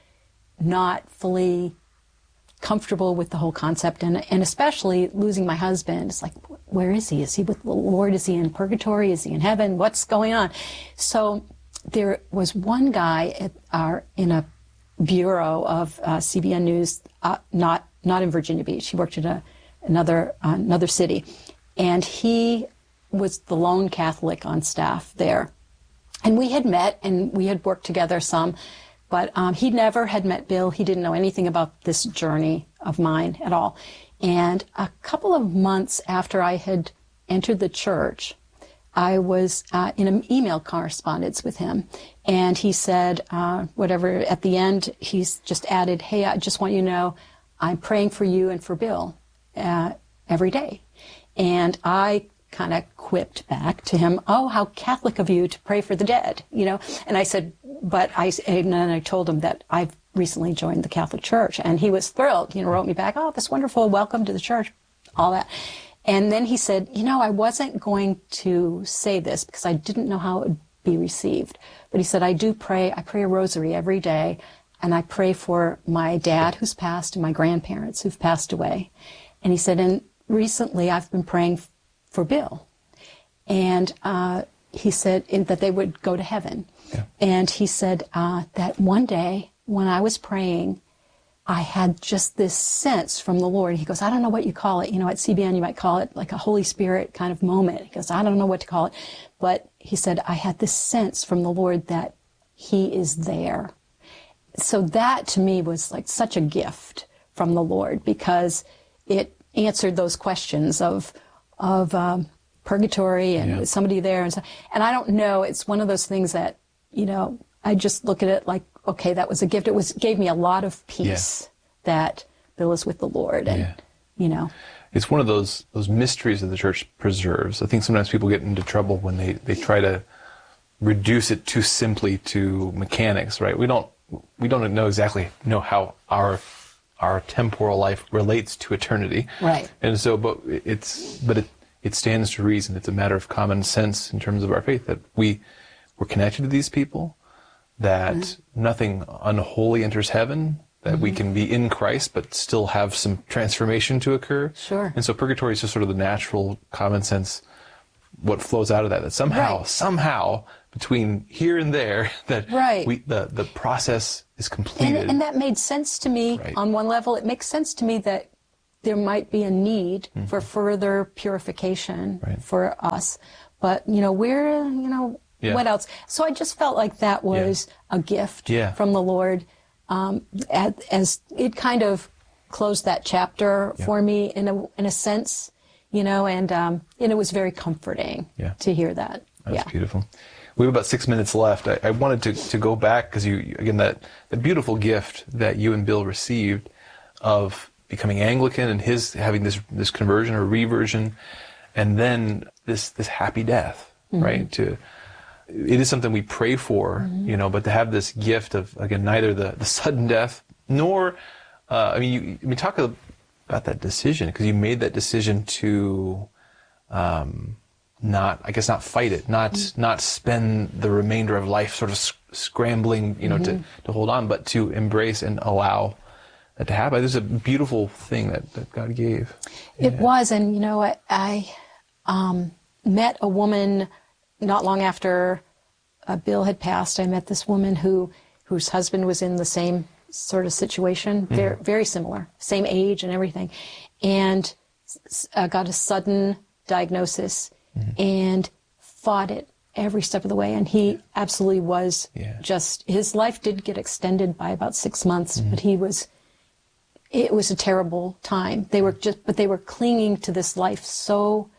not fully comfortable with the whole concept. And, and especially losing my husband. It's like, where is he? Is he with the Lord? Is he in purgatory? Is he in heaven? What's going on? So there was one guy at our, in a bureau of uh, C B N News, uh, not not in Virginia Beach. He worked at a, another uh, another city, and he was the lone Catholic on staff there. And we had met, and we had worked together some, but um, he never had met Bill. He didn't know anything about this journey of mine at all. And a couple of months after I had entered the church, I was uh, in an email correspondence with him, and he said, uh, whatever, at the end, he's just added, hey, I just want you to know I'm praying for you and for Bill uh, every day. And I kind of quipped back to him, oh, how Catholic of you to pray for the dead, you know. And I said, but I, and then I told him that I've recently joined the Catholic Church, and he was thrilled, you know, wrote me back, oh, that's wonderful, welcome to the church, all that. And then he said, you know, I wasn't going to say this because I didn't know how it would be received. But he said, I do pray, I pray a rosary every day, and I pray for my dad who's passed and my grandparents who've passed away. And he said, and recently I've been praying for Bill. And uh, he said that they would go to heaven. Yeah. And he said uh, that one day when I was praying, I had just this sense from the Lord. He goes, I don't know what you call it. You know, at C B N you might call it like a Holy Spirit kind of moment. He goes, I don't know what to call it. But he said, I had this sense from the Lord that he is there. So that to me was like such a gift from the Lord, because it answered those questions of of um, purgatory and yeah. somebody there. And, so, and I don't know, it's one of those things that, you know, I just look at it like, okay, that was a gift. It was gave me a lot of peace yeah. that Bill is with the Lord. And, yeah. you know. It's one of those those mysteries that the church preserves. I think sometimes people get into trouble when they, they try to reduce it too simply to mechanics, right? We don't we don't know exactly know how our our temporal life relates to eternity, right? And so, but it's but it it stands to reason. It's a matter of common sense in terms of our faith that we we're connected to these people, that mm-hmm. nothing unholy enters heaven, that mm-hmm. we can be in Christ but still have some transformation to occur. Sure. And so purgatory is just sort of the natural common sense, what flows out of that, that somehow, right. somehow, between here and there, that right. we the, the process is completed. And, and that made sense to me right. on one level. It makes sense to me that there might be a need mm-hmm. for further purification right. for us. But, you know, we're, you know, yeah. what else? So I just felt like that was yeah. a gift yeah. from the Lord. Um, as, as it kind of closed that chapter yeah. for me in a in a sense, you know, and um, and it was very comforting yeah. to hear that. That's yeah. beautiful. We have about six minutes left. I, I wanted to, to go back because you again that the beautiful gift that you and Bill received of becoming Anglican and his having this this conversion or reversion, and then this this happy death, mm-hmm. right? To it is something we pray for, mm-hmm. you know, but to have this gift of, again, neither the, the sudden death nor, uh, I mean, you, I mean, talk about that decision, because you made that decision to um, not, I guess, not fight it, not mm-hmm. not spend the remainder of life sort of sc- scrambling, you know, mm-hmm. to, to hold on, but to embrace and allow that to happen. This is a beautiful thing that, that God gave. It yeah. was, and, you know, I, I um, met a woman not long after uh, Bill had passed. I met this woman who, whose husband was in the same sort of situation, mm-hmm. very, very similar, same age and everything, and uh, got a sudden diagnosis mm-hmm. and fought it every step of the way. And he absolutely was yeah. just, his life did get extended by about six months, mm-hmm. but he was, it was a terrible time. They were just, but they were clinging to this life so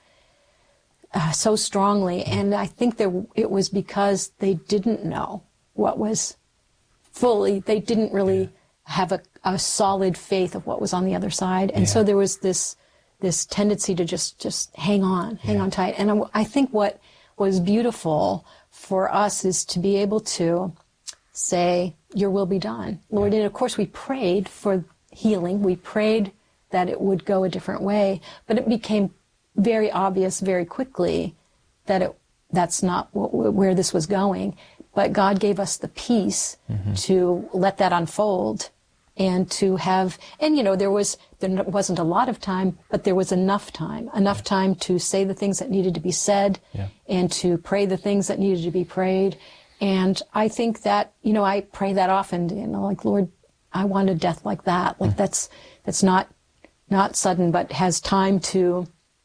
Uh, so strongly, and I think there, it was because they didn't know what was fully, they didn't really yeah. have a, a solid faith of what was on the other side, and yeah. so there was this this tendency to just just hang on, hang yeah. on tight. And I, I think what was beautiful for us is to be able to say, "Your will be done, Lord." Yeah. And of course, we prayed for healing. We prayed that it would go a different way, but it became very obvious very quickly that it that's not w- where this was going. But God gave us the peace mm-hmm. to let that unfold and to have, and you know, there was there wasn't a lot of time, but there was enough time, enough yeah. time to say the things that needed to be said yeah. and to pray the things that needed to be prayed. And I think that, you know, I pray that often, you know, like, Lord, I want a death like that. Like mm-hmm. that's that's not not sudden, but has time to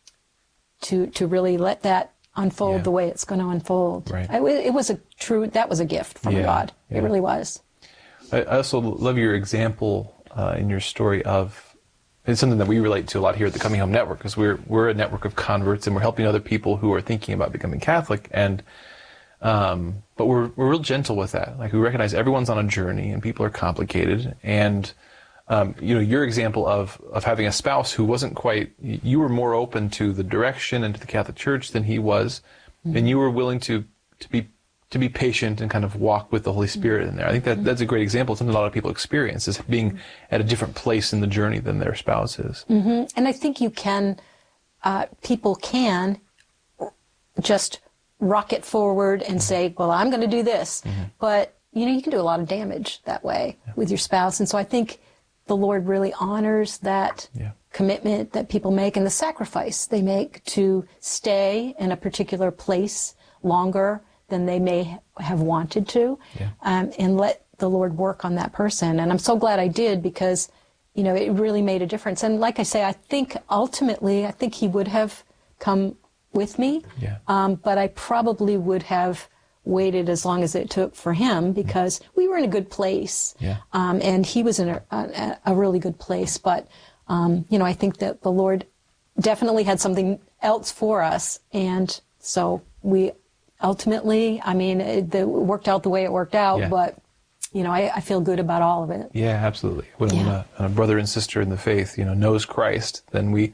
to to really let that unfold yeah. the way it's going to unfold. Right. I, it was a true, that was a gift from yeah. God. Yeah. It really was. I also love your example uh, in your story of, it's something that we relate to a lot here at the Coming Home Network, because we're we're a network of converts and we're helping other people who are thinking about becoming Catholic, and um, but we're we're real gentle with that. Like, we recognize everyone's on a journey and people are complicated, and Um, you know, your example of, of having a spouse who wasn't quite, you were more open to the direction and to the Catholic Church than he was, mm-hmm. and you were willing to, to be to be patient and kind of walk with the Holy Spirit in there. I think that that's a great example. It's something a lot of people experience, is being at a different place in the journey than their spouse is. Mm-hmm. And I think you can, uh, people can just rocket forward and mm-hmm. say, well, I'm going to do this. Mm-hmm. But, you know, you can do a lot of damage that way yeah. with your spouse. And so I think the Lord really honors that yeah. commitment that people make and the sacrifice they make to stay in a particular place longer than they may have wanted to, yeah. um, and let the Lord work on that person. And I'm so glad I did, because, you know, it really made a difference. And like I say, I think ultimately, I think he would have come with me, yeah. um, but I probably would have waited as long as it took for him, because we were in a good place, yeah. um, and he was in a, a, a really good place. But um, you know, I think that the Lord definitely had something else for us, and so we ultimately, I mean, it, it worked out the way it worked out. Yeah. But you know, I, I feel good about all of it. Yeah, absolutely. When, yeah. when a, a brother and sister in the faith, you know, knows Christ, then we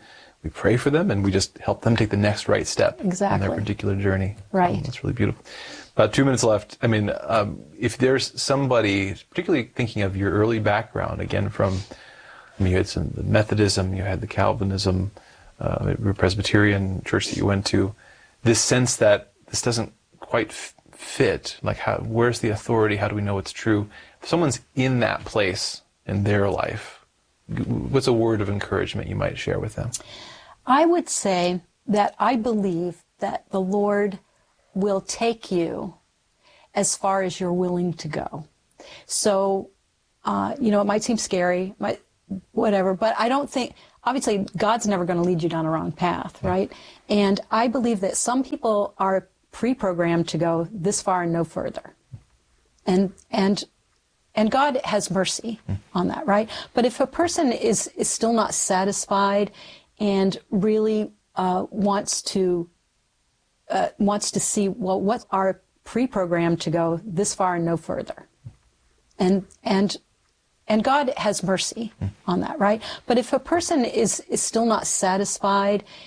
we pray for them and we just help them take the next right step exactly. on their particular journey. Right. Um, that's really beautiful. About two minutes left. I mean, um, if there's somebody, particularly thinking of your early background, again, from, I mean, you had some the Methodism, you had the Calvinism, uh, the Presbyterian church that you went to, this sense that this doesn't quite f- fit, like how, where's the authority, how do we know it's true? If someone's in that place in their life, what's a word of encouragement you might share with them? I would say that I believe that the Lord will take you as far as you're willing to go. So, uh, you know, it might seem scary, might, whatever, but I don't think, obviously, God's never going to lead you down a wrong path, right? And I believe that some people are pre-programmed to go this far and no further. And, and, and God has mercy on that, right? But if a person is, is still not satisfied and really uh, wants to uh, wants to see, well, what are pre-programmed to go this far and no further, and and and God has mercy on that, right? But if a person is is still not satisfied